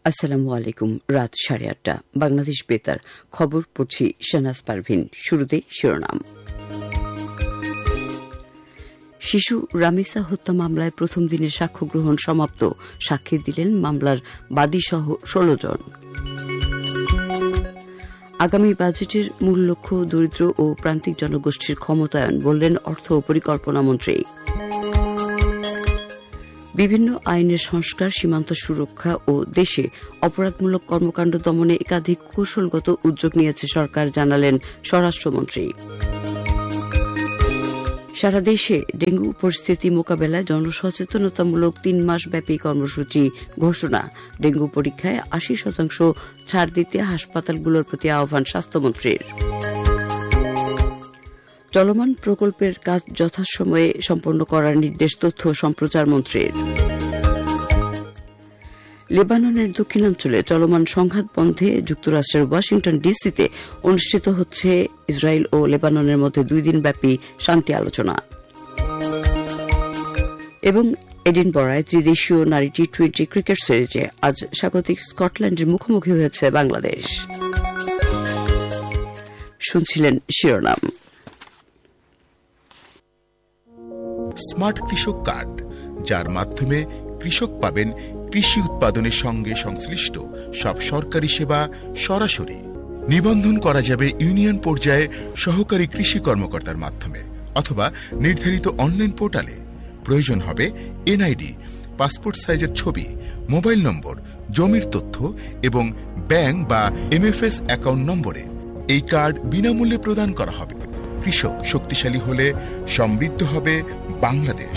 আসসালামু আলাইকুম। রাত 8:30 বাংলাদেশ বেতার খবর পড়ছি শাহনাজ পারভিন। শুরুতেই শিরোনাম। শিশু রামিসা হত্যা মামলায় প্রথম দিনের সাক্ষ্য গ্রহণ সমাপ্ত। সাক্ষী দিলেন মামলার বাদীসহ 16 জন। আগামী বাজেটের মূল লক্ষ্য দরিদ্র ও প্রান্তিক জনগোষ্ঠীর ক্ষমতায়ন, বললেন অর্থ ও পরিকল্পনা মন্ত্রী। বিভিন্ন আইনের সংস্কার, সীমান্ত সুরক্ষা ও দেশে অপরাধমূলক কর্মকাণ্ড দমনে একাধিক কৌশলগত উদ্যোগ নিয়েছে সরকার, জানালেন স্বরাষ্ট্রমন্ত্রী। সারা দেশে ডেঙ্গু পরিস্থিতি মোকাবেলায় জনসচেতনতামূলক 3 মাসব্যাপী কর্মসূচি ঘোষণা। ডেঙ্গু পরীক্ষায় 80% ছাড় দিতে হাসপাতালগুলোর প্রতি আহ্বান স্বাস্থ্যমন্ত্রীর। চলমান প্রকল্পের কাজ যথাসময়ে সম্পন্ন করার নির্দেশ তথ্য ও সম্প্রচার মন্ত্রীর। লেবাননের দক্ষিণাঞ্চলে চলমান সংঘাত বন্ধে যুক্তরাষ্ট্রের ওয়াশিংটন ডিসিতে অনুষ্ঠিত হচ্ছে ইসরায়েল ও লেবাননের মধ্যে 2 দিনব্যাপী শান্তি আলোচনা। এবং এডিনবরায় ত্রিদেশীয় নারী টি-20 ক্রিকেট সিরিজে আজ স্বাগতিক স্কটল্যান্ডের মুখোমুখি হয়েছে বাংলাদেশ। শুনছিলেন শিরোনাম। স্মার্ট কৃষক কার্ড, যার মাধ্যমে কৃষক পাবেন কৃষি উৎপাদনের সঙ্গে সংশ্লিষ্ট সব সরকারি সেবা সরাসরি। নিবন্ধন করা যাবে ইউনিয়ন পর্যায়ে সহকারী কৃষি কর্মকর্তার মাধ্যমে অথবা নির্ধারিত অনলাইন পোর্টালে। প্রয়োজন হবে এনআইডি, পাসপোর্ট সাইজের ছবি, মোবাইল নম্বর, জমির তথ্য এবং ব্যাংক বা এমএফএস অ্যাকাউন্ট নম্বরে। এই কার্ড বিনামূল্যে প্রদান করা হবে। কৃষক শক্তিশালী হলে সমৃদ্ধ হবে বাংলাদেশ।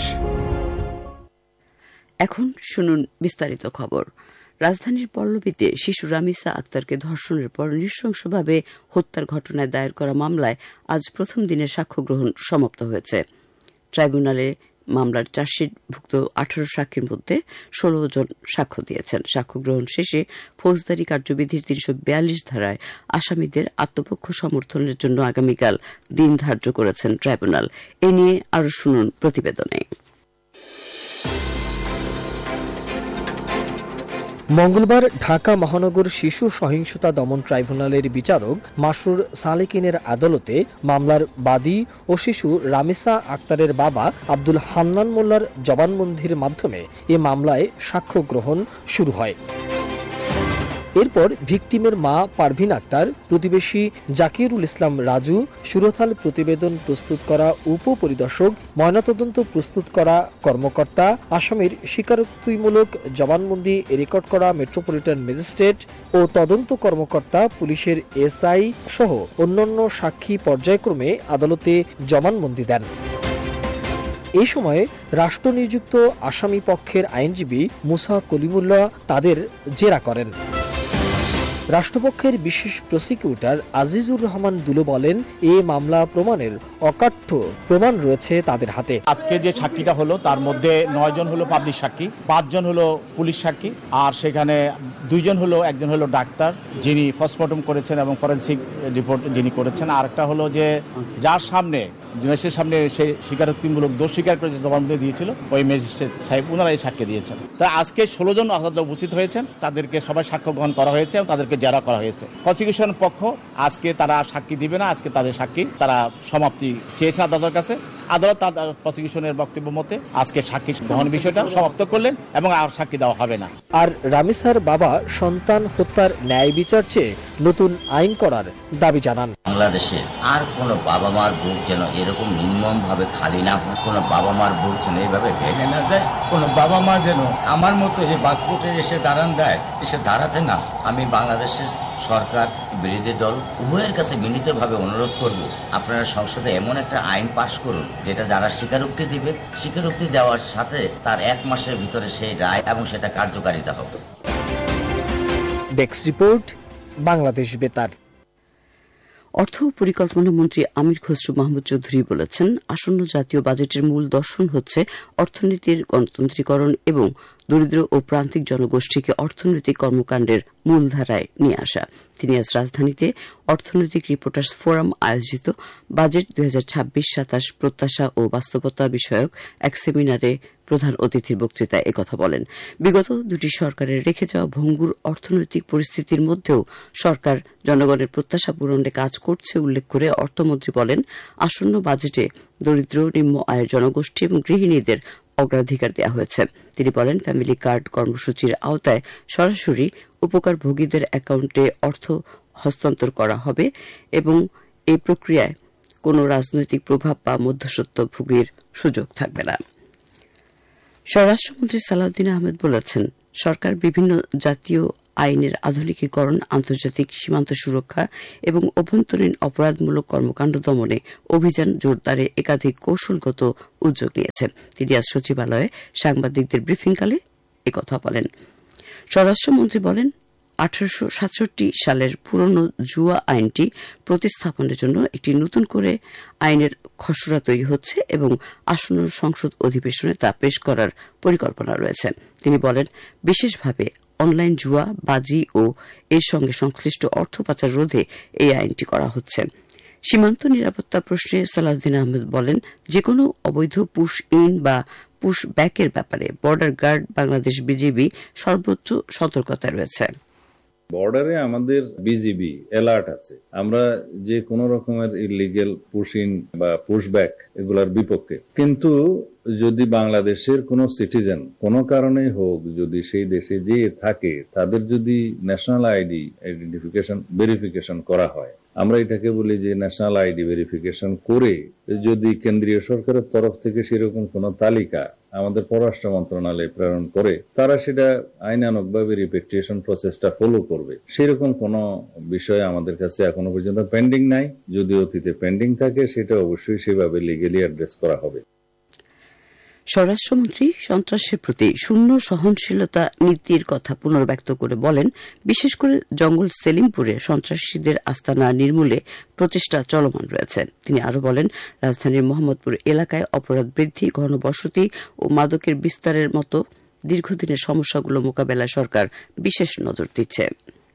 এখন শুনুন বিস্তারিত খবর। রাজধানীর পল্লবীতে শিশু রামিসা আক্তারকে ধর্ষণের পর নৃশংসভাবে হত্যার ঘটনায় দায়ের করা মামলায় আজ প্রথম দিনের সাক্ষ্য গ্রহণ সমাপ্ত হয়েছে। ট্রাইব্যুনালে মামলার চার্জশিটভুক্ত 18 সাক্ষীর মধ্যে 16 জন সাক্ষ্য দিয়েছেন। সাক্ষ্য গ্রহণ শেষে ফৌজদারি কার্যবিধির 342 ধারায় আসামিদের আত্মপক্ষ সমর্থনের জন্য আগামীকাল দিন ধার্য করেছেন ট্রাইব্যুনাল। এ নিয়ে আরও শুনুন প্রতিবেদনে। মঙ্গলবার ঢাকা মহানগর শিশু সহিংসতা দমন ট্রাইব্যুনালের বিচারক মাসরুর সালেকিনের আদালতে মামলার বাদী ও শিশু রামিসা আক্তারের বাবা আব্দুল হান্নান মোল্লার জবানবন্দির মাধ্যমে এ মামলায় সাক্ষ্য গ্রহণ শুরু হয়। এরপর ভিকটিমের মা পারভিন আক্তার, প্রতিবেশী জাকিরুল ইসলাম রাজু, সুরথাল প্রতিবেদন প্রস্তুত করা উপপরিদর্শক, ময়নাতদন্ত প্রস্তুত করা কর্মকর্তা, আসামির স্বীকারোক্তিমূলক জবানবন্দি রেকর্ড করা মেট্রোপলিটন ম্যাজিস্ট্রেট ও তদন্ত কর্মকর্তা, পুলিশের এসআই সহ অন্যান্য সাক্ষী পর্যায়ক্রমে আদালতে জবানবন্দি দেন। এই সময়ে রাষ্ট্রনিযুক্ত আসামি পক্ষের আইনজীবী মুসা কলিমুল্লাহ তাদের জেরা করেন। রাষ্ট্রপক্ষের বিশেষ প্রসিকিউটর আজিজুর রহমান দুলো বলেন, এ মামলা প্রমাণের অকাঠ্য প্রমাণ রয়েছে তাদের হাতে। আজকে যে সাক্ষীটা হলো তার মধ্যে 9 জন হলো পাবলিক সাক্ষী, 5 জন হলো পুলিশ সাক্ষী, আর সেখানে 2 জন হলো, একজন হলো ডাক্তার যিনি পোস্টমর্টম করেছেন এবং ফরেনসিক রিপোর্ট যিনি করেছেন, আর একটা হলো যে যার সামনে ম্যাজিস্ট্রেট সামনে সে স্বীকারোক্তিমূলক দোষ স্বীকার করে জবানবন্দি দিয়েছিল, ওই ম্যাজিস্ট্রেট সাহেব ওনারাই সাক্ষী দিয়েছেন। তা আজকে 16 জন আদালতে উপস্থিত হয়েছেন, তাদেরকে সবাই সাক্ষ্য গ্রহণ করা হয়েছে এবং তাদেরকে জেরা করা হয়েছে। প্রসিকিউশন পক্ষ আজকে তারা সাক্ষী দিবে না, আজকে তাদের সাক্ষী তারা সমাপ্তি চেয়েছেন আদালতের কাছে। আদালত তাদের প্রসিকিউশনের বক্তব্য মতে আজকে সাক্ষী গ্রহণ বিষয়টা সমাপ্ত করলেন এবং আর সাক্ষী দেওয়া হবে না। আর রামিসার বাবা সন্তান হত্যার ন্যায় বিচার চেয়ে নতুন আইন করার দাবি জানান। বাংলাদেশে আর কোন বাবা মার বুক যেন এরকম নির্মম ভাবে খালি না হয়, কোন বাবা মার বুক যেন এইভাবে ভেঙে না যায়, কোন বাবা মা যেন আমার মতো এই বাক্যতে এসে দাঁড়াতে না। আমি বাংলাদেশের সরকার, বিরোধী দল উভয়ের কাছে বিনীতভাবে অনুরোধ করব, আপনারা সংসদে এমন একটা আইন পাশ করুন যেটা যারা স্বীকারোক্তি দিবে, স্বীকারোক্তি দেওয়ার সাথে তার 1 মাসের ভিতরে সেই রায় এবং সেটা কার্যকারিতা হবে। ডেস্ক রিপোর্ট, বাংলাদেশ বেতার। অর্থ ও পরিকল্পনা মন্ত্রী আমির খসরু মাহমুদ চৌধুরী বলেছেন, আসন্ন জাতীয় বাজেটের মূল দর্শন হচ্ছে অর্থনীতির গণতন্ত্রীকরণ এবং দরিদ্র ও প্রান্তিক জনগোষ্ঠীকে অর্থনৈতিক কর্মকাণ্ডের মূলধারায় নিয়ে আসা। তিনি আজ রাজধানীতে অর্থনৈতিক রিপোর্টার্স ফোরাম আয়োজিত বাজেট 2026-27 প্রত্যাশা ও বাস্তবতা বিষয়ক এক সেমিনারে প্রধান অতিথির বক্তৃতায় একথা বলেন। বিগত দুটি সরকারের রেখে যাওয়া ভঙ্গুর অর্থনৈতিক পরিস্থিতির মধ্যেও সরকার জনগণের প্রত্যাশা পূরণে কাজ করছে উল্লেখ করে অর্থমন্ত্রী বলেন, আসন্ন বাজেটে দরিদ্র, নিম্ন আয়ের জনগোষ্ঠী এবং গৃহিণীদের অগ্রাধিকার দেওয়া হয়েছে। তিনি বলেন, ফ্যামিলি কার্ড কর্মসূচির আওতায় সরাসরি উপকারভোগীদের অ্যাকাউন্টে অর্থ হস্তান্তর করা হবে এবং এই প্রক্রিয়ায় কোনো রাজনৈতিক প্রভাব বা মধ্যস্বত্বভোগীর সুযোগ থাকবে না। স্বরাষ্ট্রমন্ত্রী সালাউদ্দিন আহমেদ বলেছেন, সরকার বিভিন্ন জাতীয় আইনের আধুনিকীকরণ, আন্তর্জাতিক সীমান্ত সুরক্ষা এবং অভ্যন্তরীণ অপরাধমূলক কর্মকাণ্ড দমনে অভিযান জোরদারে একাধিক কৌশলগত উদ্যোগ নিয়েছে। তিনি আজ সচিবালয়ে সাংবাদিকদের ব্রিফিংকালে একথা বলেন। স্বরাষ্ট্রমন্ত্রী বলেন, 1867 সালের পুরনো জুয়া আইনটি প্রতিস্থাপনের জন্য একটি নতুন করে আইনের খসড়া তৈরি হচ্ছে এবং আসন্ন সংসদ অধিবেশনে তা পেশ করার পরিকল্পনা রয়েছে। তিনি বলেন, বিশেষভাবে অনলাইন জুয়া, বাজি ও এর সঙ্গে সংশ্লিষ্ট অর্থ পাচার রোধে এই আইনটি করা হচ্ছে। সীমান্ত নিরাপত্তা প্রশ্নে সালাউদ্দিন আহমেদ বলেন, যেকোনো অবৈধ পুশ ইন বা পুশ ব্যাকের ব্যাপারে বর্ডার গার্ড বাংলাদেশ বিজিবি সর্বোচ্চ সতর্কতায় রয়েছে। বর্ডারে আমাদের বিজিবি অ্যালার্ট আছে। আমরা যে কোনো রকমের ইলিগেল পুশ ইন বা পুশ ব্যাক এগুলার বিপক্ষে। কিন্তু যদি বাংলাদেশের কোন সিটিজেন কোনো কারণে হোক যদি সেই দেশে যে থাকে তাদের যদি ন্যাশনাল আইডি আইডেন্টিফিকেশন ভেরিফিকেশন করা হয়, আমরা এটাকে বলি যে ন্যাশনাল আইডি ভেরিফিকেশন করে যদি কেন্দ্রীয় সরকারের তরফ থেকে সেরকম কোন তালিকা আমাদের পররাষ্ট্র মন্ত্রণালয়ে প্রেরণ করে, তারা সেটা আইনানুগভাবে রিপেট্রিয়েশন প্রসেসটা ফলো করবে। সেরকম কোন বিষয় আমাদের কাছে এখনো পর্যন্ত পেন্ডিং নাই। যদি অতীতে পেন্ডিং থাকে সেটা অবশ্যই সেভাবে লিগ্যালি অ্যাড্রেস করা হবে। স্বরাষ্ট্রমন্ত্রী সন্ত্রাসের প্রতি শূন্য সহনশীলতা নীতির কথা পুনর্ব্যক্ত করে বলেন, বিশেষ করে জঙ্গল সেলিমপুরে সন্ত্রাসীদের আস্তানা নির্মূলে প্রচেষ্টা চলমান রয়েছে। তিনি আরও বলেন, রাজধানীর মোহাম্মদপুর এলাকায় অপরাধ বৃদ্ধি, ঘনবসতি ও মাদকের বিস্তারের মতো দীর্ঘদিনের সমস্যাগুলো মোকাবেলায় সরকার বিশেষ নজর দিচ্ছে।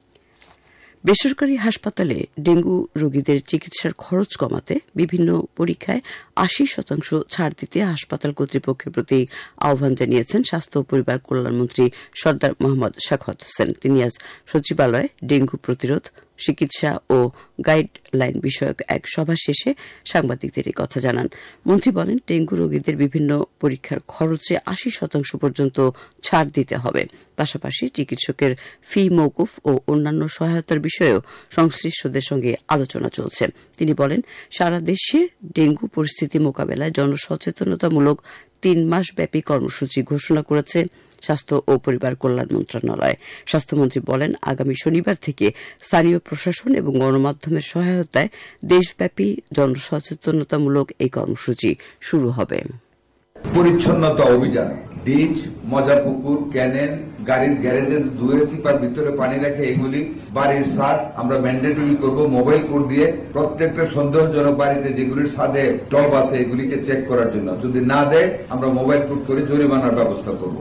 বেসরকারি হাসপাতালে ডেঙ্গু রোগীদের চিকিৎসার খরচ কমাতে বিভিন্ন পরীক্ষায় 80% ছাড় দিতে হাসপাতাল কর্তৃপক্ষের প্রতি আহ্বান জানিয়েছেন স্বাস্থ্য ও পরিবার কল্যাণমন্ত্রী সরদার মোহাম্মদ সাখাওয়াত হোসেন। তিনি আজ সচিবালয়ে ডেঙ্গু প্রতিরোধ, চিকিৎসা ও গাইডলাইন বিষয়ক এক সভা শেষে সাংবাদিকদের এই কথা জানান। মন্ত্রী বলেন, ডেঙ্গু রোগীদের বিভিন্ন পরীক্ষার খরচে 80% পর্যন্ত ছাড় দিতে হবে। পাশাপাশি চিকিৎসকের ফি মওকুফ ও অন্যান্য সহায়তার বিষয়েও সংশ্লিষ্টদের সঙ্গে আলোচনা চলছে। তিনি বলেন, সারা দেশে ডেঙ্গু পরিস্থিতি মোকাবেলায় জনসচেতনতামূলক 3 মাসব্যাপী কর্মসূচি ঘোষণা করেছে স্বাস্থ্য ও পরিবার কল্যাণ মন্ত্রণালয়। স্বাস্থ্যমন্ত্রী বলেন, আগামী শনিবার থেকে স্থানীয় প্রশাসন এবং গণমাধ্যমের সহায়তায় দেশব্যাপী জনসচেতনতামূলক এই কর্মসূচি শুরু হবে। পরিচ্ছন্নতা অভিযান, ডিচ, মজাপুকুর, ক্যানেল, গাড়ির গ্যারেজের 2 টিপার ভিতরে পানি রাখে, এগুলি বাড়ির ছাদ আমরা ম্যান্ডেটরি করব। মোবাইল কোড দিয়ে প্রত্যেকটা সন্দেহজনক বাড়িতে যেগুলির ছাদে টব আছে এগুলিকে চেক করার জন্য, যদি না দেয় আমরা মোবাইল কোড করে জরিমানার ব্যবস্থা করব।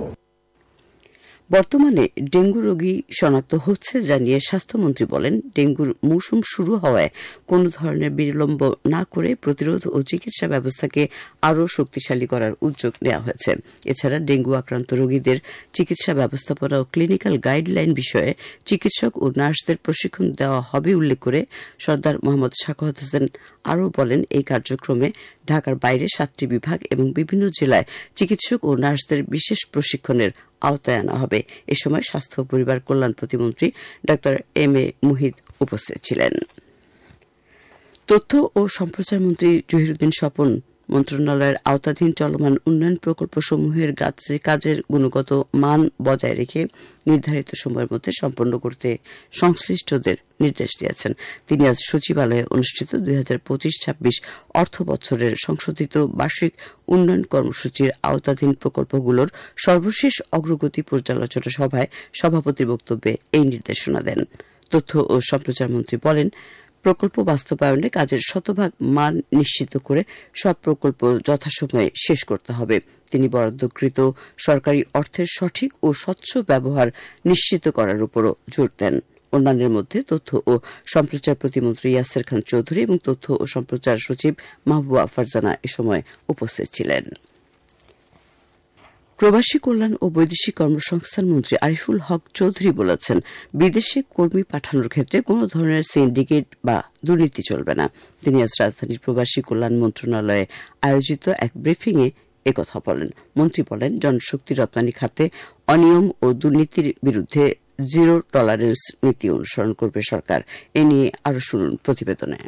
বর্তমানে ডেঙ্গু রোগী শনাক্ত হচ্ছে জানিয়ে স্বাস্থ্যমন্ত্রী বলেন, ডেঙ্গুর মৌসুম শুরু হওয়ায় কোন ধরনের বিলম্ব না করে প্রতিরোধ ও চিকিৎসা ব্যবস্থাকে আরও শক্তিশালী করার উদ্যোগ নেওয়া হয়েছে। এছাড়া ডেঙ্গু আক্রান্ত রোগীদের চিকিৎসা ব্যবস্থাপনা ও ক্লিনিক্যাল গাইডলাইন বিষয়ে চিকিৎসক ও নার্সদের প্রশিক্ষণ দেওয়া হবে উল্লেখ করে সর্দার মোহাম্মদ সাখাওয়াত হোসেন আরও বলেন, এই কার্যক্রমে ঢাকার বাইরে 7টি বিভাগ এবং বিভিন্ন জেলায় চিকিৎসক ও নার্সদের বিশেষ প্রশিক্ষণের আওতায় আনা হবে। এ সময় স্বাস্থ্য ও পরিবার কল্যাণ প্রতিমন্ত্রী ডা এম.এ. মুহিত উপস্থিত ছিলেন। তথ্য ও সম্প্রচার মন্ত্রী জহিরুদ্দিন স্বপন মন্ত্রণালয়ের আওতাধীন চলমান উন্নয়ন প্রকল্পসমূহের কাজের গুণগত মান বজায় রেখে নির্ধারিত সময়ের মধ্যে সম্পন্ন করতে সংশ্লিষ্টদের নির্দেশ দিয়েছেন। তিনি আজ সচিবালয়ে অনুষ্ঠিত 2025-26 অর্থ বছরের সংশোধিত বার্ষিক উন্নয়ন কর্মসূচির আওতাধীন প্রকল্পগুলোর সর্বশেষ অগ্রগতি পর্যালোচনা সভায় সভাপতির বক্তব্যে এই নির্দেশনা দেন। তথ্য ও সম্প্রচার মন্ত্রী বলেন, প্রকল্প বাস্তবায়নে কাজের 100% মান নিশ্চিত করে সব প্রকল্প যথাসময়ে শেষ করতে হবে। তিনি বরাদ্দকৃত সরকারি অর্থের সঠিক ও স্বচ্ছ ব্যবহার নিশ্চিত করার উপরও জোর দেন। অন্যান্যের মধ্যে তথ্য ও সম্প্রচার প্রতিমন্ত্রী ইয়াসের খান চৌধুরী এবং তথ্য ও সম্প্রচার সচিব মাহবুবা ফারজানা এ সময় উপস্থিত ছিলেন। প্রবাসী কল্যাণ ও বৈদেশিক কর্মসংস্থান মন্ত্রী আরিফুল হক চৌধুরী বলেছেন, বিদেশে কর্মী পাঠানোর ক্ষেত্রে কোন ধরনের সিন্ডিকেট বা দুর্নীতি চলবে না। তিনি আজ রাজধানীর প্রবাসী কল্যাণ মন্ত্রণালয়ে আয়োজিত এক ব্রিফিংয়ে একথা বলেন। মন্ত্রী বলেন, জনশক্তি রপ্তানি খাতে অনিয়ম ও দুর্নীতির বিরুদ্ধে জিরো টলারেন্স নীতি অনুসরণ করবে সরকার। এ নিয়ে আরো শুনুন প্রতিবেদনে।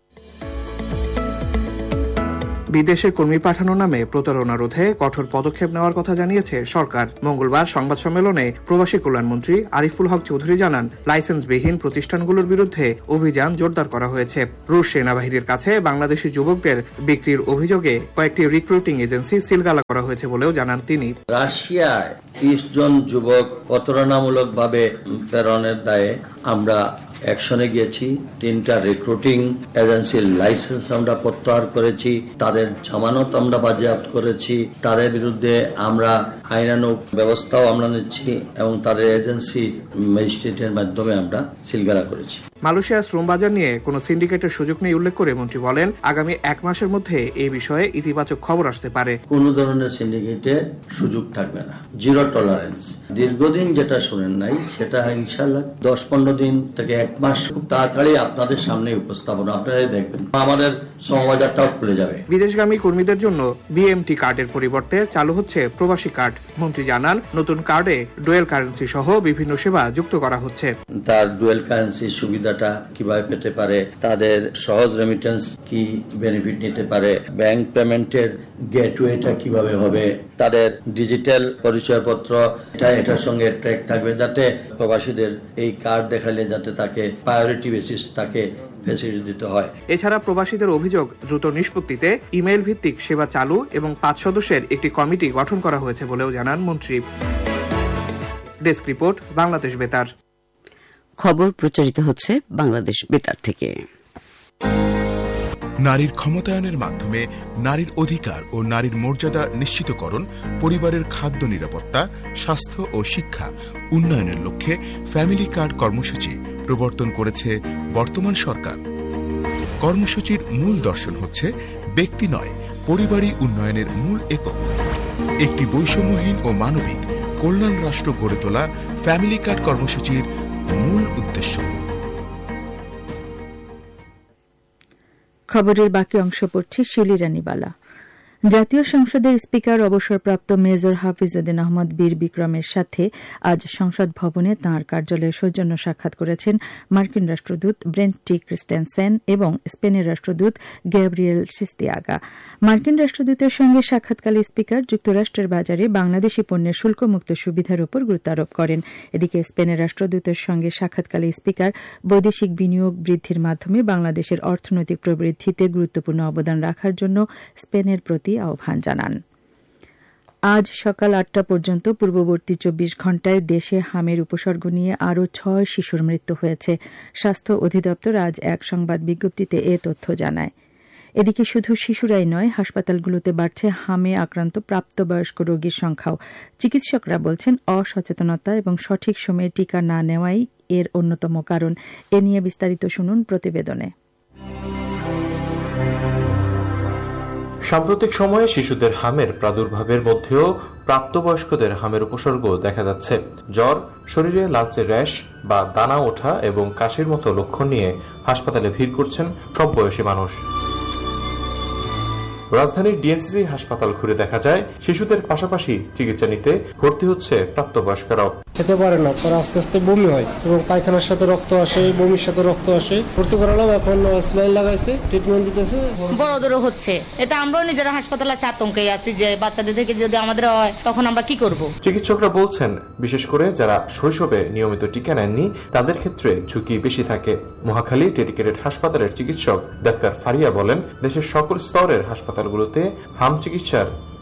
বিদেশে কর্মী পাঠানো নামে প্রতারণা রোধে কঠোর পদক্ষেপ নেওয়ার কথা জানিয়েছে সরকার। মঙ্গলবার সংবাদ সম্মেলনে প্রবাসী কল্যাণমন্ত্রী আরিফুল হক চৌধুরী জানান, লাইসেন্সবিহীন প্রতিষ্ঠানগুলোর বিরুদ্ধে অভিযান জোরদার করা হয়েছে। রুশ সেনাবাহিনীর কাছে বাংলাদেশি যুবকদের বিক্রির অভিযোগে কয়েকটি রিক্রুটিং এজেন্সি সিলগালা করা হয়েছে বলেও জানান তিনি। রাশিয়ায় 30 জন যুবক প্রতারণামূলকভাবে প্রেরণের দায়ে আমরা অ্যাকশনে গিয়েছি। 3টা রিক্রুটিং এজেন্সির লাইসেন্স আমরা প্রত্যাহার করেছি, তাদের জামানত আমরা বাজেয়াপ্ত করেছি, তাদের বিরুদ্ধে আমরা আইনানুগ ব্যবস্থাও আমরা নিচ্ছি এবং তাদের এজেন্সি ম্যাজিস্ট্রেটের মাধ্যমে আমরা সিলগালা করেছি। মালয়েশিয়ার শ্রম বাজার নিয়ে কোন সিন্ডিকেটের সুযোগ নেই উল্লেখ করে মন্ত্রী বলেন, আগামী 1 মাসের মধ্যে এই বিষয়ে ইতিবাচক খবর আসতে পারে। কোন ধরনের সিন্ডিকেটের সুযোগ থাকবে না, জিরো টলারেন্স। দীর্ঘদিন যেটা শুনেন নাই সেটা ইনশাআল্লাহ 10-15 দিন থেকে 1 মাস খুব তাড়াতাড়ি আপনাদের সামনে উপস্থাপনা আপনারা দেখবেন, আমাদের শ্রমবাজারটাও খুলে যাবে। বিদেশগামী কর্মীদের জন্য বিএমটি কার্ডের পরিবর্তে চালু হচ্ছে প্রবাসী কার্ড। মন্ত্রী জানান, নতুন কার্ডে ডুয়েল কারেন্সি সহ বিভিন্ন সেবা যুক্ত করা হচ্ছে। তার ডুয়েল কারেন্সি সুবিধাটা কিভাবে পেতে পারে, তাদের সহজ রেমিটেন্স কি বেনিফিট নিতে পারে, ব্যাংক পেমেন্টের গেটওয়েটা কিভাবে হবে, তাদের ডিজিটাল পরিচয়পত্র এটার সঙ্গে ট্র্যাক থাকবে, যাতে প্রবাসীদের এই কার্ড দেখালে যাতে তাকে প্রায়োরিটি বেসিস তাকে ফেসিলিটি দিতে হয়। এছাড়া প্রবাসীদের অভিযোগ দ্রুত নিষ্পত্তিতে ইমেইল ভিত্তিক সেবা চালু এবং 5 সদস্যের একটি কমিটি গঠন করা হয়েছে বলেও জানান মন্ত্রী। ডেস্ক রিপোর্ট, বাংলাদেশ বেতার। খবর প্রচারিত হচ্ছে বাংলাদেশ বেতার থেকে। নারীর ক্ষমতায়নের মাধ্যমে নারীর অধিকার ও নারীর মর্যাদা নিশ্চিতকরণ, পরিবারের খাদ্য নিরাপত্তা, স্বাস্থ্য ও শিক্ষা উন্নয়নের লক্ষ্যে ফ্যামিলি কার্ড কর্মসূচি প্রবর্তন করেছে বর্তমান সরকার। কর্মসূচির মূল দর্শন হচ্ছে ব্যক্তি নয়, পরিবারই উন্নয়নের মূল একক। একটি বৈষম্যহীন ও মানবিক কল্যাণ রাষ্ট্র গড়ে তোলা ফ্যামিলি কার্ড কর্মসূচির মূল উদ্দেশ্য। খবরের বাকি অংশ পড়ছে শিউলি রানীবালা। জাতীয় সংসদের স্পিকার অবসরপ্রাপ্ত মেজর হাফিজউদ্দিন আহমদ বীর বিক্রমের সাথে আজ সংসদ ভবনে তাঁর কার্যালয়ে সৌজন্য সাক্ষাৎ করেছেন মার্কিন রাষ্ট্রদূত ব্রেন্ট টি ক্রিস্টেনসেন এবং স্পেনের রাষ্ট্রদূত গ্যাব্রিয়েল সিস্তিয়াগা। মার্কিন রাষ্ট্রদূতের সঙ্গে সাক্ষাৎকালে স্পিকার যুক্তরাষ্ট্রের বাজারে বাংলাদেশি পণ্যের শুল্কমুক্ত সুবিধার উপর গুরুত্ব আরোপ করেন। এদিকে স্পেনের রাষ্ট্রদূতের সঙ্গে সাক্ষাৎকালে স্পিকার বৈদেশিক বিনিয়োগ বৃদ্ধির মাধ্যমে বাংলাদেশের অর্থনৈতিক প্রবৃদ্ধিতে গুরুত্বপূর্ণ অবদান রাখার জন্য স্পেনের প্রতি আহ্বান জানান। আজ সকাল 8টা পর্যন্ত পূর্ববর্তী 24 ঘণ্টায় দেশে হামের উপসর্গ নিয়ে আরও 6 শিশুর মৃত্যু হয়েছে। স্বাস্থ্য অধিদপ্তর আজ এক সংবাদ বিজ্ঞপ্তিতে এ তথ্য জানায়। এদিকে শুধু শিশুরাই নয়, হাসপাতালগুলোতে বাড়ছে হামে আক্রান্ত প্রাপ্তবয়স্ক রোগীর সংখ্যাও। চিকিৎসকরা বলছেন, অসচেতনতা এবং সঠিক সময়ে টিকা না নেওয়াই এর অন্যতম কারণ। এ নিয়ে বিস্তারিত শুনুন প্রতিবেদনে। সাম্প্রতিক সময়ে শিশুদের হামের প্রাদুর্ভাবের মধ্যেও প্রাপ্তবয়স্কদের হামের উপসর্গ দেখা যাচ্ছে। জ্বর, শরীরে লালচে র্যাশ বা দানা ওঠা এবং কাশির মতো লক্ষণ নিয়ে হাসপাতালে ভিড় করছেন সব বয়সী মানুষ। রাজধানীর ডিএনসিসি হাসপাতাল ঘুরে দেখা যায়, শিশুদের পাশাপাশি চিকিৎসা নিতে ভর্তি হচ্ছে প্রাপ্তবয়স্করাও। খেতে পারে না, পরে আস্তে আস্তে বমি হয় এবং পায়খানার সাথে রক্ত আসে, বমির সাথে রক্ত আসে। ভর্তি করালাম, এখন স্যালাইন লাগাইছে, ট্রিটমেন্ট দিতেছে। বড়দেরও হচ্ছে, এটা আমরাও নিজেরা হাসপাতালে আছে আতঙ্কে আছি যে বাচ্চাদের থেকে যদি আমাদের হয় তখন আমরা কি করব। চিকিৎসকরা বলছেন, বিশেষ করে যারা শৈশবে নিয়মিত টিকা নেননি তাদের ক্ষেত্রে ঝুঁকি বেশি থাকে। মহাখালী ডেডিকেটেড হাসপাতালের চিকিৎসক ডাক্তার ফারিয়া বলেন, দেশের সকল স্তরের হাসপাতালগুলোতে হাম চিকিৎসার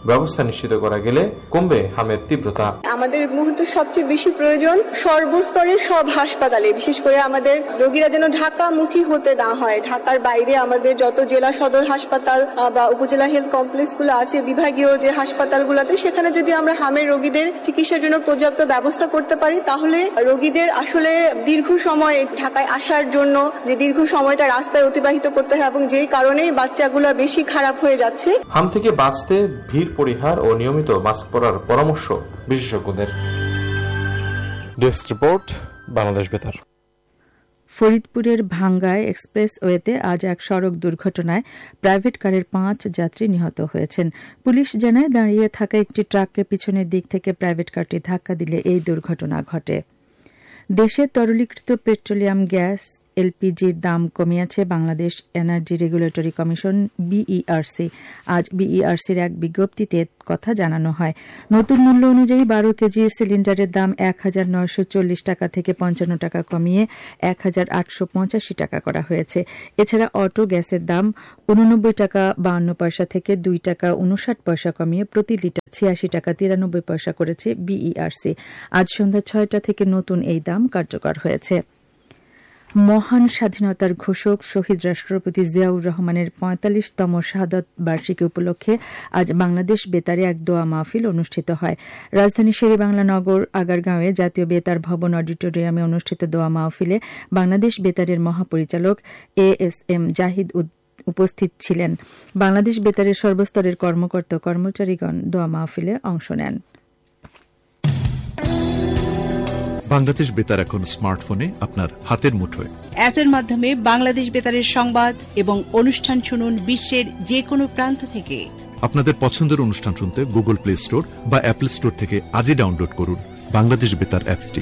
ব্যবস্থা নিশ্চিত করা গেলে কমবে হামের তীব্রতা। আমাদের মুহূর্তে সবচেয়ে বেশি প্রয়োজন সর্বস্তরের সব হাসপাতালে, বিশেষ করে আমাদের রোগীরা যেন ঢাকামুখী হতে না হয়। ঢাকার বাইরে আমাদের যত জেলা সদর হাসপাতাল বা উপজেলা হেলথ কমপ্লেক্সগুলো আছে, বিভাগীয় যে হাসপাতালগুলোতে, সেখানে যদি আমরা হামের রোগীদের চিকিৎসার জন্য পর্যাপ্ত ব্যবস্থা করতে পারি, তাহলে রোগীদের আসলে দীর্ঘ সময় ঢাকায় আসার জন্য যে দীর্ঘ সময়টা রাস্তায় অতিবাহিত করতে হয় এবং যেই কারণে বাচ্চাগুলো বেশি খারাপ হয়ে যাচ্ছে। হাম থেকে বাঁচতে ভিড় পরিহার ও নিয়মিত মাস্ক পরার পরামর্শ বিশেষজ্ঞদের। ডেস্ক রিপোর্ট, বাংলাদেশ বেতার। ফরিদপুরের ভাঙ্গায় এক্সপ্রেসওয়েতে আজ এক সড়ক দুর্ঘটনায় প্রাইভেট কারের 5 যাত্রী নিহত হয়েছেন। পুলিশ জানায়, দাঁড়িয়ে থাকা একটি ট্রাককে পিছনের দিক থেকে প্রাইভেট কারটি ধাক্কা দিলে এই দুর্ঘটনা ঘটে। দেশে তরলীকৃত পেট্রোলিয়াম গ্যাস এলপিজির দাম কমিয়েছে Bangladesh energy regulatory commission BERC. আজ বিইআরসির এক বিজ্ঞপ্তিতে কথা জানানো হয়। নতুন মূল্য অনুযায়ী 12 কেজির সিলিন্ডারের দাম 1940 টাকা থেকে 55 টাকা কমিয়ে 1885 টাকা করা হয়েছে। এছাড়া অটো গ্যাসের দাম 89 টাকা 52 পয়সা থেকে 2 টাকা 59 পয়সা কমিয়ে প্রতি লিটার 86 টাকা 93 পয়সা করেছে বিইআরসি। আজ সন্ধ্যা 6টা থেকে নতুন এই দাম কার্যকর হয়েছে। মহান স্বাধীনতার ঘোষক শহীদ রাষ্ট্রপতি জিয়াউর রহমানের 45তম শাহাদত বার্ষিকী উপলক্ষে আজ বাংলাদেশ বেতারে এক দোয়া মাহফিল অনুষ্ঠিত হয়। রাজধানীর শেরেবাংলা নগর আগারগাঁওয়ে জাতীয় বেতার ভবন অডিটোরিয়ামে অনুষ্ঠিত দোয়া মাহফিলে বাংলাদেশ বেতারের মহাপরিচালক ASM জাহিদ উপস্থিত ছিলেন। বাংলাদেশ বেতারের সর্বস্তরের কর্মকর্তা কর্মচারীগণ দোয়া মাহফিলে অংশ নেন। বাংলাদেশ বেতার এখন স্মার্টফোনে আপনার হাতের মুঠোয়। অ্যাপের মাধ্যমে বাংলাদেশ বেতারের সংবাদ এবং অনুষ্ঠান শুনুন বিশ্বের যে কোনো প্রান্ত থেকে। আপনাদের পছন্দের অনুষ্ঠান শুনতে গুগল প্লে স্টোর বা অ্যাপল স্টোর থেকে আজই ডাউনলোড করুন বাংলাদেশ বেতার অ্যাপটি।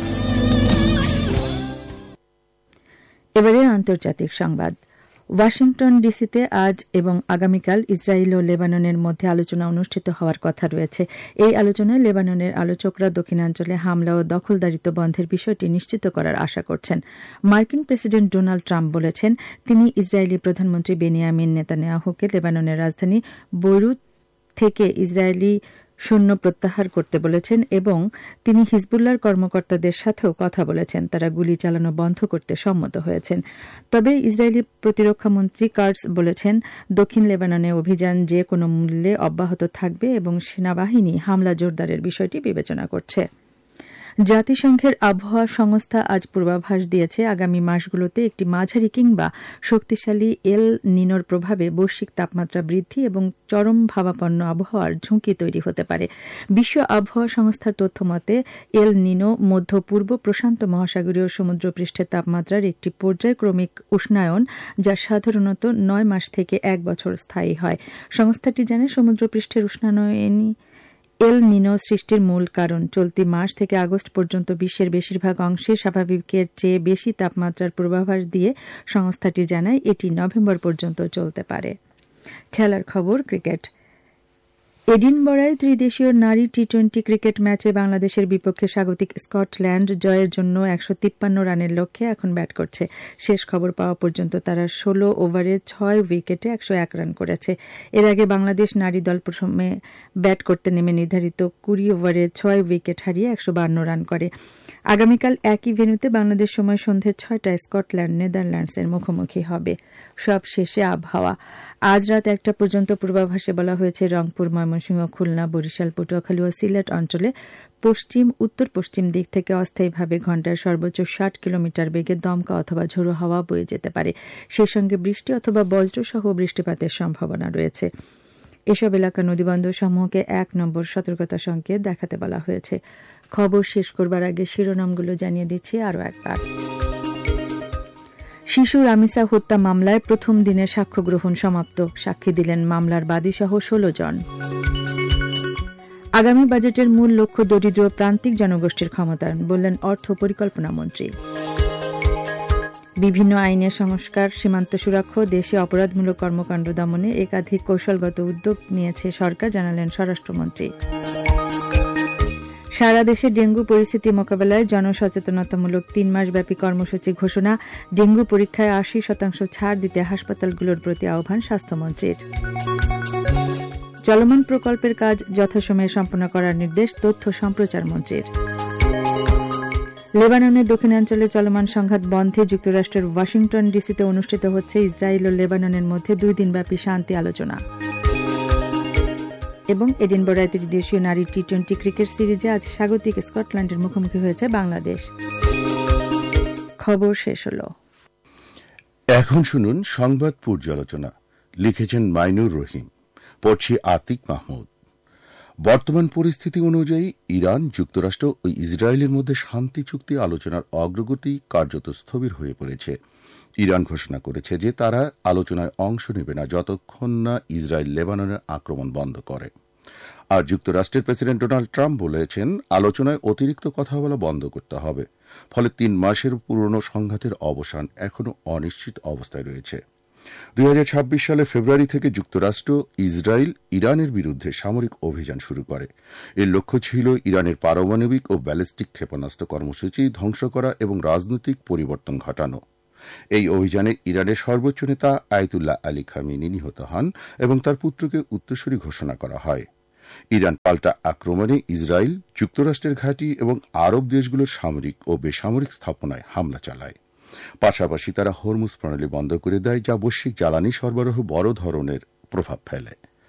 এবারে আন্তর্জাতিক সংবাদ। ওয়াশিংটন ডিসিতে আজ এবং আগামীকাল ইসরায়েল ও লেবাননের মধ্যে আলোচনা অনুষ্ঠিত হওয়ার কথা রয়েছে। এই আলোচনায় লেবাননের আলোচকরা দক্ষিণাঞ্চলে হামলা ও দখলদারিত্ব বন্ধের বিষয়টি নিশ্চিত করার আশা করছেন। মার্কিন প্রেসিডেন্ট ডোনাল্ড ট্রাম্প বলেছেন, তিনি ইসরায়েলি প্রধানমন্ত্রী বেনিয়ামিন নেতানিয়াহুকে লেবাননের রাজধানী বৈরুত থেকে ইসরায়েলি সৈন্য প্রত্যাহার করতে বলেছেন এবং তিনি হিজবুল্লাহর কর্মকর্তাদের সাথেও কথা বলেছেন। তারা গুলি চালানো বন্ধ করতে সম্মত হয়েছেন। তবে ইসরায়েলি প্রতিরক্ষামন্ত্রী কার্টস বলেছেন, দক্ষিণ লেবাননে অভিযান যে কোনো মূল্যে অব্যাহত থাকবে এবং সেনাবাহিনী হামলা জোরদারের বিষয়টি বিবেচনা করছে। জাতিসংঘের আবহাওয়া সংস্থা আজ পূর্বাভাস দিয়েছে, আগামী মাসগুলোতে একটি মাঝারি কিংবা শক্তিশালী এল নিনোর প্রভাবে বৈশ্বিক তাপমাত্রা বৃদ্ধি এবং চরম ভাবাপন্ন আবহাওয়ার ঝুঁকি তৈরি হতে পারে। বিশ্ব আবহাওয়া সংস্থার তথ্য মতে এল নিনো মধ্য পূর্ব প্রশান্ত মহাসাগরীয় সমুদ্রপৃষ্ঠের তাপমাত্রার একটি পর্যায়ক্রমিক উষ্ণায়ন, যা সাধারণত 9 মাস থেকে 1 বছর স্থায়ী হয়। সংস্থাটি জানে, সমুদ্রপৃষ্ঠের উষ্ণায়নই এল নিনো সৃষ্টির মূল কারণ। চলতি মার্চ থেকে আগস্ট পর্যন্ত বিশ্বের বেশিরভাগ অংশে স্বাভাবিকের চেয়ে বেশি তাপমাত্রার পূর্বাভাস দিয়ে সংস্থাটি জানায়, এটি নভেম্বর পর্যন্ত চলতে পারে। খেলার খবর, ক্রিকেট। এডিনবরায় ত্রিদেশীয় নারী টি-20 ক্রিকেট ম্যাচে বাংলাদেশের বিপক্ষে স্বাগতিক স্কটল্যান্ড জয়ের জন্য 153 রানের লক্ষ্যে এখন ব্যাট করছে। শেষ খবর পাওয়া পর্যন্ত তারা 16 ওভারে 6 উইকেটে 101 রান করেছে। এর আগে বাংলাদেশ নারী দল প্রথমে ব্যাট করতে নেমে নির্ধারিত 20 ওভারে 6 উইকেট হারিয়ে 152 রান করে। আগামীকাল একই ভেন্যুতে বাংলাদেশ সময় সন্ধ্যে 6টায় স্কটল্যান্ড নেদারল্যান্ডসের মুখোমুখি হবে। সব শেষে আবহাওয়া। আজ রাত 1টা পর্যন্ত পূর্বাভাসে বলা হয়েছে, রংপুর, ময়মনসিংহ, খুলনা, বরিশাল, পটুয়াখালী ও সিলেট অঞ্চলে পশ্চিম উত্তর পশ্চিম দিক থেকে অস্থায়ীভাবে ঘণ্টায় সর্বোচ্চ 60 কিলোমিটার বেগে দমকা অথবা ঝোড়ো হাওয়া বয়ে যেতে পারে। সেই সঙ্গে বৃষ্টি অথবা বজ্রসহ বৃষ্টিপাতের সম্ভাবনা রয়েছে। এসব এলাকা নদীবন্দর সমূহকে 1 নম্বর সতর্কতা সংকেত দেখাতে বলা হয়েছে। খবর শেষ করবার আগে শিরোনামগুলো জানিয়ে দিচ্ছি আরও একবার। শিশু রামিসা হত্যা মামলায় প্রথম দিনের সাক্ষ্য গ্রহণ সমাপ্ত। সাক্ষী দিলেন মামলার বাদীসহ 16 জন। আগামী বাজেটের মূল লক্ষ্য দরিদ্র প্রান্তিক জনগোষ্ঠীর ক্ষমতায়ন, বললেন অর্থ পরিকল্পনা মন্ত্রী। বিভিন্ন আইনের সংস্কার, সীমান্ত সুরক্ষা, দেশে অপরাধমূলক কর্মকাণ্ড দমনে একাধিক কৌশলগত উদ্যোগ নিয়েছে সরকার, জানালেন স্বরাষ্ট্রমন্ত্রী। সারা দেশে ডেঙ্গু পরিস্থিতি মোকাবেলায় জনসচেতনতামূলক 3 মাসব্যাপী কর্মসূচি ঘোষণা। ডেঙ্গু পরীক্ষায় 80% ছাড় দিতে হাসপাতালগুলোর প্রতি আহ্বান স্বাস্থ্যমন্ত্রীর। চলমান প্রকল্পের কাজ যথাসময়ে সম্পন্ন করার নির্দেশ তথ্য সম্প্রচার মন্ত্রীর। লেবাননের দক্ষিণাঞ্চলে চলমান সংঘাত বন্ধে যুক্তরাষ্ট্রের ওয়াশিংটন ডিসিতে অনুষ্ঠিত হচ্ছে ইসরায়েল ও লেবাননের মধ্যে 2 দিনব্যাপী শান্তি আলোচনা। এবং এডিনবরায় ত্রিদেশীয় নারী টি-20 ক্রিকেট সিরিজে আজ স্বাগতিক স্কটল্যান্ডের মুখোমুখি হয়েছে বাংলাদেশ। খবর শেষ হল। এখন শুনুন সংবাদ পর্যালোচনা। লিখেছেন মাইনুর রহিম, পড়ছি আতিক মাহমুদ। বর্তমান পরিস্থিতি অনুযায়ী ইরান, যুক্তরাষ্ট্র ও ইসরায়েলের মধ্যে শান্তি চুক্তি আলোচনার অগ্রগতি কার্যত স্থবির হয়ে পড়েছে। ইরান ঘোষণা করেছে যে তারা আলোচনায় অংশ নেবে না যতক্ষণ না ইসরায়েল লেবাননের আক্রমণ বন্ধ করে। আর যুক্তরাষ্ট্রের প্রেসিডেন্ট ডোনাল্ড ট্রাম্প বলেছেন অতিরিক্ত অতিরিক্ত কথা বলা বন্ধ করতে হবে। ফলে 3 মাসের পুরনো সংঘাতের অবসান এখনও অনিশ্চিত অবস্থায় রয়েছে। 2026 সালে ফেব্রুয়ারি থেকে যুক্তরাষ্ট্র ইসরায়েল ইরানের বিরুদ্ধে সামরিক অভিযান শুরু করে। এর লক্ষ্য ছিল ইরানের পারমাণবিক ও ব্যালিস্টিক ক্ষেপণাস্ত্র কর্মসূচি ধ্বংস করা এবং রাজনৈতিক পরিবর্তন ঘটানো। এই অভিযানে ইরানের সর্বোচ্চ নেতা আয়াতুল্লাহ আলী খামেনি নিহত হন এবং তার পুত্রকে উত্তরসূরি ঘোষণা করা হয়। ইরান পাল্টা আক্রমণে ইসরায়েল, যুক্তরাষ্ট্রের ঘাঁটি এবং আরব দেশগুলোর সামরিক ও বেসামরিক স্থাপনায় হামলা চালায়। পাশাপাশি তারা হরমুজ প্রণালী বন্ধ করে দেয়, যা বৈশ্বিক জ্বালানি সরবরাহ বড় ধরনের প্রভাব ফেলে।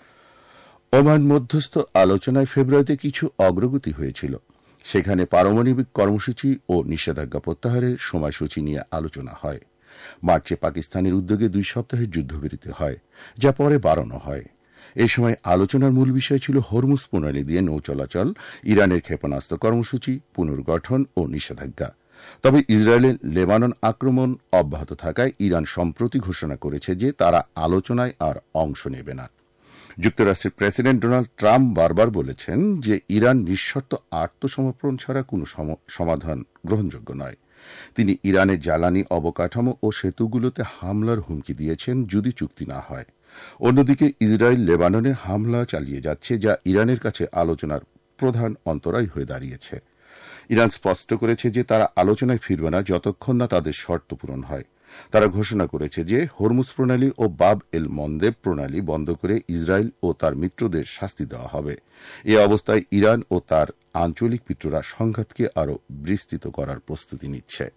ওমান মধ্যস্থ আলোচনায় ফেব্রুয়ারিতে কিছু অগ্রগতি হয়েছিল। সেখানে পারমাণবিক কর্মসূচি ও নিষেধাজ্ঞা প্রত্যাহারের সময়সূচি নিয়ে আলোচনা হয়। মার্চে পাকিস্তানের উদ্যোগে 2 সপ্তাহের যুদ্ধবিরতি হয়, যা পরে বাড়ানো হয়। এই সময় আলোচনার মূল বিষয় ছিল হরমুজ প্রণালী দিয়ে নৌ চলাচল, ইরানের ক্ষেপণাস্ত্র কর্মসূচি, পুনর্গঠন ও নিষেধাজ্ঞা। তবে ইসরায়েলের লেবানন আক্রমণ অব্যাহত থাকায় ইরান সম্প্রতি ঘোষণা করেছে যে তারা আলোচনায় আর অংশ নেবে না। যুক্তরাষ্ট্রের প্রেসিডেন্ট ডোনাল্ড ট্রাম্প বারবার বলেছেন যে ইরান নিঃশর্ত আত্মসমর্পণ ছাড়া কোনো সমাধান গ্রহণযোগ্য নয়। তিনি ইরানের জ্বালানি অবকাঠামো ও সেতুগুলোতে হামলার হুমকি দিয়েছেন যদি চুক্তি না হয়। অন্যদিকে ইসরায়েল লেবাননে হামলা চালিয়ে যাচ্ছে, যা ইরানের কাছে আলোচনার প্রধান অন্তরায় হয়ে দাঁড়িয়েছে। ইরান স্পষ্ট করেছে যে তারা আলোচনায় ফিরবে না যতক্ষণ না তাদের শর্ত পূরণ হয়। তারা ঘোষণা করেছে যে হরমুজ প্রণালী ও বাব এল মন্দেব প্রণালী বন্ধ করে ইসরায়েল ও তার মিত্রদের শাস্তি দেওয়া হবে। এ অবস্থায় ইরান ও তার আঞ্চলিক মিত্ররা সংঘাতকে আরও বিস্তৃত করার প্রস্তুতি নিচ্ছে।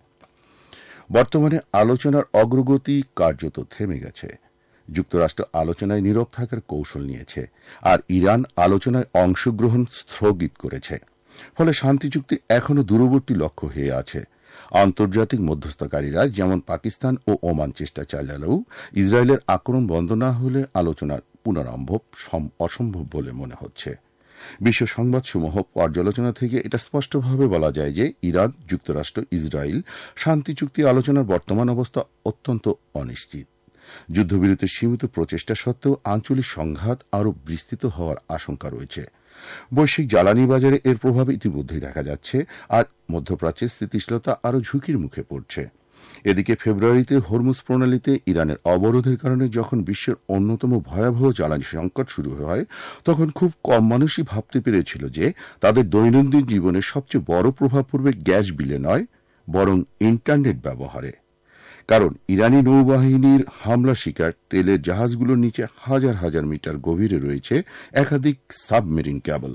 বর্তমানে আলোচনার অগ্রগতি কার্যত থেমে গেছে। যুক্তরাষ্ট্র আলোচনায় নীরব থাকার কৌশল নিয়েছে, আর ইরান আলোচনায় অংশগ্রহণ স্থগিত করেছে। ফলে শান্তি চুক্তি এখনও দূরবর্তী লক্ষ্য হয়ে আছে। আন্তর্জাতিক মধ্যস্থকারীরা যেমন পাকিস্তান ও ওমান চেষ্টা চালালেও ইসরায়েলের আক্রমণ বন্ধ না হলে আলোচনার পুনরারম্ভ অসম্ভব বলে মনে হচ্ছে। বিশ্ব সংবাদসমূহ পর্যালোচনা থেকে এটা স্পষ্টভাবে বলা যায় যে ইরান, যুক্তরাষ্ট্র, ইসরায়েল শান্তি চুক্তি আলোচনার বর্তমান অবস্থা অত্যন্ত অনিশ্চিত। যুদ্ধবিরতির সীমিত প্রচেষ্টা সত্ত্বেও আঞ্চলিক সংঘাত আরও বিস্তৃত হওয়ার আশঙ্কা রয়েছে। বৈশ্বিক জ্বালানি বাজারে এর প্রভাব ইতিমধ্যেই দেখা যাচ্ছে, আর মধ্যপ্রাচ্যের স্থিতিশীলতা আরও ঝুঁকির মুখে পড়ছে। এদিকে ফেব্রুয়ারিতে হরমুজ প্রণালীতে ইরানের অবরোধের কারণে যখন বিশ্বের অন্যতম ভয়াবহ জ্বালানি সংকট শুরু হয়, তখন খুব কম মানুষই ভাবতে পেরেছিল যে তাদের দৈনন্দিন জীবনে সবচেয়ে বড় প্রভাব পড়বে গ্যাস বিলে নয়, বরং ইন্টারনেট ব্যবহারে। কারণ ইরানি নৌবাহিনীর হামলা শিকার তেলের জাহাজগুলোর নিচে হাজার হাজার মিটার গভীরে রয়েছে একাধিক সাবমেরিন কেবল।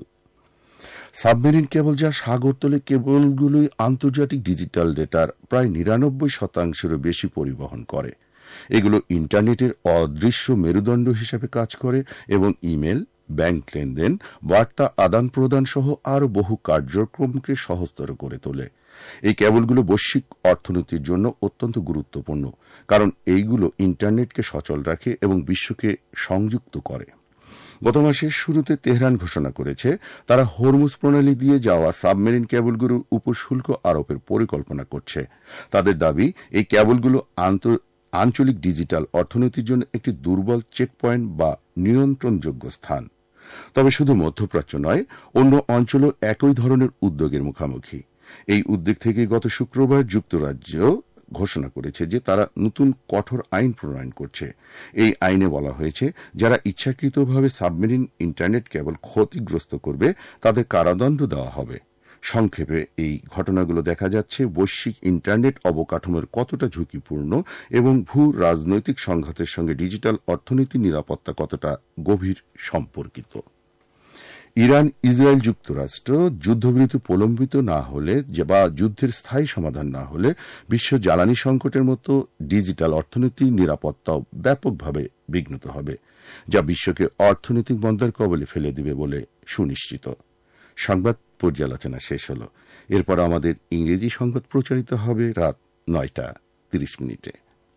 সাবমেরিন কেবল, যা সাগরতলে কেবলগুলোই আন্তর্জাতিক ডিজিটাল ডেটার প্রায় 99%-এরও বেশি পরিবহন করে। এগুলো ইন্টারনেটের অদৃশ্য মেরুদণ্ড হিসেবে কাজ করে এবং ইমেল, ব্যাংক লেনদেন, বার্তা আদান প্রদান সহ আরও বহু কার্যক্রমকে সহজতর করে তোলে। এই কেবলগুলো বৈশ্বিক অর্থনীতির জন্য অত্যন্ত গুরুত্বপূর্ণ, কারণ এইগুলো ইন্টারনেটকে সচল রাখে এবং বিশ্বকে সংযুক্ত করে। গত মাসের শুরুতে তেহরান ঘোষণা করেছে তারা হরমুজ প্রণালী দিয়ে যাওয়া সাবমেরিন কেবলগুলোর উপর শুল্ক আরোপের পরিকল্পনা করছে। তাদের দাবি, এই কেবলগুলো আঞ্চলিক ডিজিটাল অর্থনীতির জন্য একটি দুর্বল চেকপয়েন্ট বা নিয়ন্ত্রণযোগ্য স্থান। তবে শুধু মধ্যপ্রাচ্য নয়, অন্য অঞ্চলও একই ধরনের উদ্যোগের মুখোমুখি। এই উদ্যোগ থেকে গত শুক্রবার যুক্তরাজ্য ঘোষণা করেছে যে তারা নতুন কঠোর আইন প্রণয়ন করছে। এই আইনে বলা হয়েছে, যারা ইচ্ছাকৃতভাবে সাবমেরিন ইন্টারনেট কেবল ক্ষতিগ্রস্ত করবে তাদের কারাদণ্ড দেওয়া হবে। সংক্ষেপে এই ঘটনাগুলো দেখা যাচ্ছে বৈশ্বিক ইন্টারনেট অবকাঠামোর কতটা ঝুঁকিপূর্ণ এবং ভূ রাজনৈতিক সংঘাতের সঙ্গে ডিজিটাল অর্থনীতির নিরাপত্তা কতটা গভীর সম্পর্কিত। ইরান, ইসরায়েল, যুক্তরাষ্ট্র যুদ্ধবিরতি প্রলম্বিত না হলে বা যুদ্ধের স্থায়ী সমাধান না হলে বিশ্ব জ্বালানি সংকটের মতো ডিজিটাল অর্থনীতির নিরাপত্তাও ব্যাপকভাবে বিঘ্নিত হবে, যা বিশ্বকে অর্থনৈতিক মন্দার কবলে ফেলে দিবে বলে সুনিশ্চিত। সংবাদ পর্যালোচনা শেষ হল। এরপর আমাদের ইংরেজি সংবাদ প্রচারিত হবে রাত 9:30।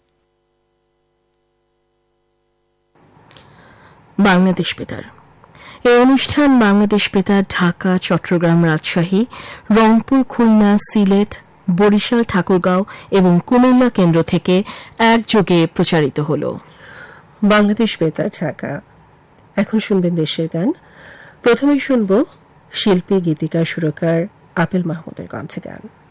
বাংলাদেশ বেতার। এই অনুষ্ঠান বাংলাদেশ বেতার ঢাকা, চট্টগ্রাম, রাজশাহী, রংপুর, খুলনা, সিলেট, বরিশাল, ঠাকুরগাঁও এবং কুমিল্লা কেন্দ্র থেকে একযোগে প্রচারিত হল। বাংলাদেশ বেতার ঢাকা। এখন শুনবেন দেশের গান। প্রথমে শুনব শিল্পী, গীতিকার, সুরকার আপেল মাহমুদের কণ্ঠে গান।